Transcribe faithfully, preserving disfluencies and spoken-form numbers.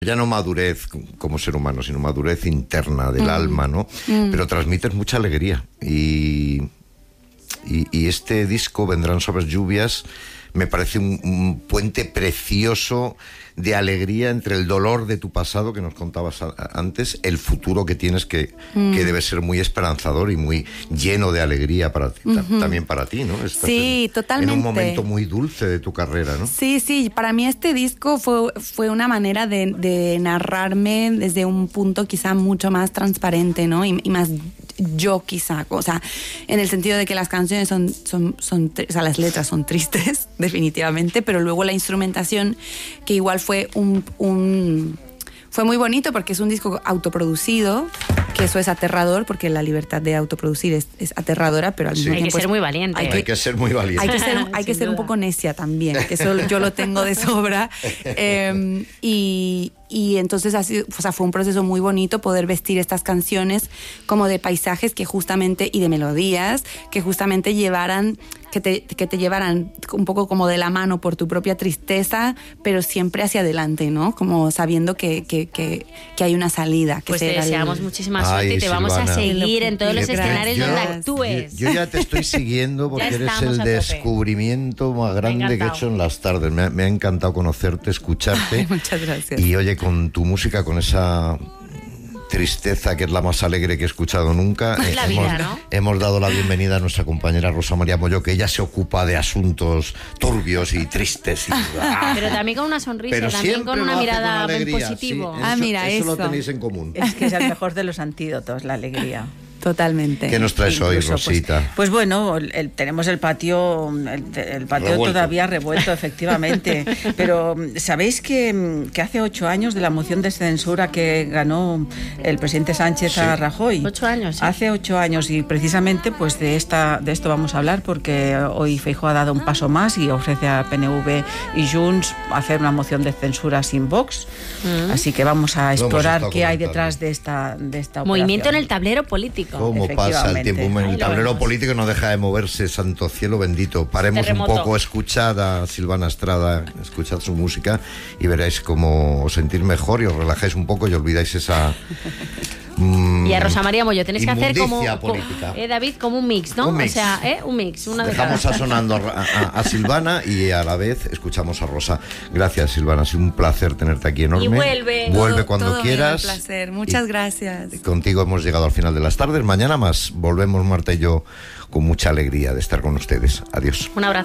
Ya no madurez como ser humano, sino madurez interna del mm. alma, ¿no? Mm. Pero transmites mucha alegría. Y, y, y este disco, Vendrán Suaves Lluvias, me parece un, un puente precioso de alegría entre el dolor de tu pasado que nos contabas a, a, antes, el futuro que tienes que, mm. que debe ser muy esperanzador y muy lleno de alegría para ti, uh-huh. también para ti, ¿no? Estás sí, en, totalmente. En un momento muy dulce de tu carrera, ¿no? Sí, sí, para mí este disco fue, fue una manera de, de narrarme desde un punto quizá mucho más transparente, ¿no? Y, y más yo quizá, o sea, en el sentido de que las canciones son, son, son, o sea, las letras son tristes, definitivamente, pero luego la instrumentación, que igual fue un, un fue muy bonito porque es un disco autoproducido, que eso es aterrador, porque la libertad de autoproducir es, es aterradora, pero al sí. mismo hay tiempo... Hay que ser muy valiente. Hay que, hay que ser muy valiente. Hay que ser, hay que ser un poco necia también, que eso yo lo tengo de sobra. Eh, y... Y entonces ha sido, o sea, fue un proceso muy bonito poder vestir estas canciones como de paisajes que justamente, y de melodías, que justamente llevaran, que te, que te llevaran un poco como de la mano por tu propia tristeza, pero siempre hacia adelante, ¿no? Como sabiendo que, que, que, que hay una salida. Que pues te deseamos el... muchísima suerte. Ay, y te Silvana. Vamos a seguir en todos los escenarios yo, donde actúes. Yo, yo ya te estoy siguiendo porque eres el descubrimiento más grande que he hecho en las tardes. Me ha, me ha encantado conocerte, escucharte. Ay, muchas gracias. Y oye, con tu música, con esa tristeza que es la más alegre que he escuchado nunca, es la hemos, vida, ¿no? hemos dado la bienvenida a nuestra compañera Rosa María Molló, que ella se ocupa de asuntos turbios y tristes y, ah. Pero también con una sonrisa, pero también con una mirada en positivo. Sí, ah, eso, mira, eso eso lo tenéis en común. Es que es el mejor de los antídotos, la alegría. Totalmente. ¿Qué nos traes Incluso, hoy, Rosita? Pues, pues bueno, el, tenemos el patio, el, el patio revuelto. Todavía revuelto, efectivamente. Pero ¿sabéis que, que hace ocho años de la moción de censura que ganó el presidente Sánchez sí. a Rajoy? Ocho años. Sí. Hace ocho años y precisamente pues de esta de esto vamos a hablar porque hoy Feijóo ha dado un paso más y ofrece a P N V y Junts hacer una moción de censura sin Vox. Mm. Así que vamos a explorar qué hay detrás de esta de esta movimiento operación. En el tablero político. ¿Cómo pasa el tiempo? El tablero político no deja de moverse, santo cielo bendito. Paremos Terremoto. un poco, escuchad a Silvana Estrada, escuchad su música y veréis cómo os sentís mejor y os relajáis un poco y olvidáis esa... Mm, y a Rosa María Molló tenéis que hacer como, política. Eh, David, como un mix, ¿no? Un mix. O sea, ¿eh? un mix. Una Dejamos a sonando a, a, a Silvana y a la vez escuchamos a Rosa. Gracias, Silvana, ha sido un placer tenerte aquí enorme. Y vuelve. Vuelve todo, cuando todo quieras. Un placer, muchas gracias. Contigo hemos llegado al final de las tardes. Mañana más volvemos, Marta y yo, con mucha alegría de estar con ustedes. Adiós. Un abrazo.